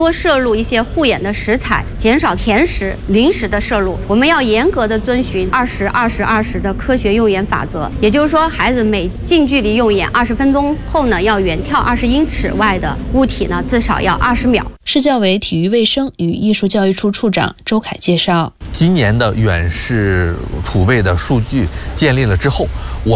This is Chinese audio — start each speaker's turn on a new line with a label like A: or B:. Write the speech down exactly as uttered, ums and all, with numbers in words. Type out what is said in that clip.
A: 多摄入一些护眼的食材，减少甜食、零食的摄入。我们要严格的遵循二十二十二十的科学用眼法则，也就是说，孩子每近距离用眼二十分钟后呢，要远眺二十英尺外的物体呢，至少要二十秒。
B: 市教委体育卫生与艺术教育处处长周凯介绍，
C: 今年的远视储备的数据建立了之后，我